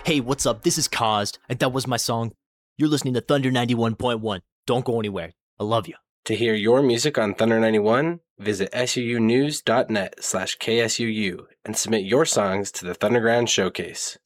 Hey, what's up? This is Caused, and that was my song. You're listening to Thunder 91.1. Don't go anywhere. I love you. To hear your music on Thunder 91, visit suunews.net/KSUU and submit your songs to the Thunderground Showcase.